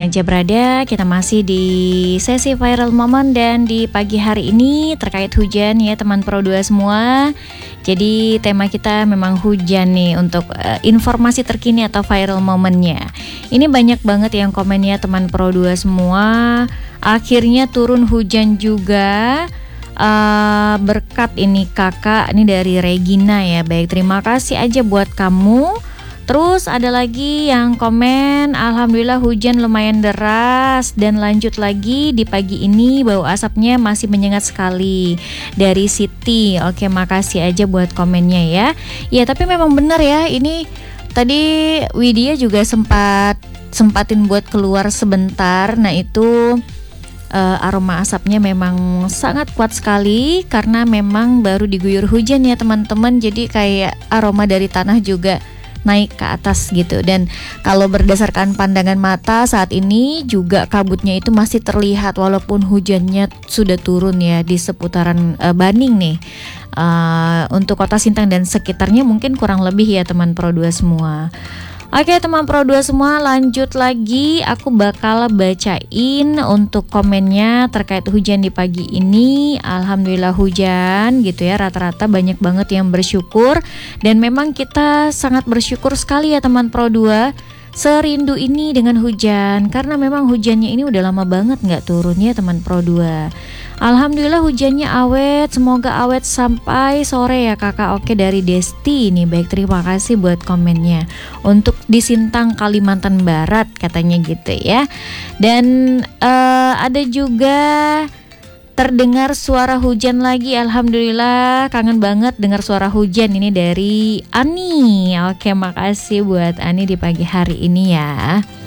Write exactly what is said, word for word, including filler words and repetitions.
aja berada, kita masih di sesi viral moment dan di pagi hari ini terkait hujan ya teman Pro dua semua. Jadi tema kita memang hujan nih untuk uh, informasi terkini atau viral momennya. Ini banyak banget yang komennya teman Pro dua semua. Akhirnya turun hujan juga. Uh, berkat ini kakak, ini dari Regina ya. Baik, terima kasih aja buat kamu. Terus ada lagi yang komen, alhamdulillah hujan lumayan deras dan lanjut lagi di pagi ini bau asapnya masih menyengat sekali. Dari Siti. Oke, makasih aja buat komennya ya. Ya, tapi memang benar ya, ini tadi Widya juga sempat sempatin buat keluar sebentar. Nah, itu uh, aroma asapnya memang sangat kuat sekali karena memang baru diguyur hujan ya teman-teman. Jadi kayak aroma dari tanah juga naik ke atas gitu. Dan kalau berdasarkan pandangan mata saat ini juga kabutnya itu masih terlihat walaupun hujannya sudah turun ya di seputaran uh, Baning nih. Uh, untuk Kota Sintang dan sekitarnya mungkin kurang lebih ya teman Pro dua semua. Oke teman Pro dua semua, lanjut lagi. Aku bakal bacain untuk komennya terkait hujan di pagi ini. Alhamdulillah hujan gitu ya, rata-rata banyak banget yang bersyukur. Dan memang kita sangat bersyukur sekali ya teman Pro dua, serindu ini dengan hujan. Karena memang hujannya ini udah lama banget gak turun ya teman Pro dua. Alhamdulillah hujannya awet, semoga awet sampai sore ya kakak. Oke, dari Desti nih, baik, terima kasih buat komennya. Untuk di Sintang Kalimantan Barat katanya gitu ya. Dan uh, ada juga terdengar suara hujan lagi. Alhamdulillah, kangen banget dengar suara hujan. Ini dari Ani. Oke, makasih buat Ani di pagi hari ini ya.